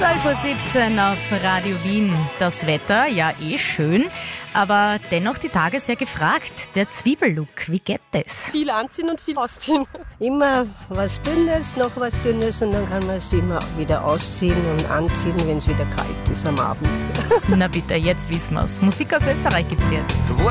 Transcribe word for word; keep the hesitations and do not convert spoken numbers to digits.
zwölf Uhr siebzehn auf Radio Wien. Das Wetter, ja eh schön, aber dennoch die Tage sehr gefragt. Der Zwiebellook, wie geht das? Viel anziehen und viel ausziehen. Immer was Dünnes, noch was Dünnes und dann kann man es immer wieder ausziehen und anziehen, wenn es wieder kalt ist am Abend. Na bitte, jetzt wissen wir's. Musik aus Österreich gibt's jetzt.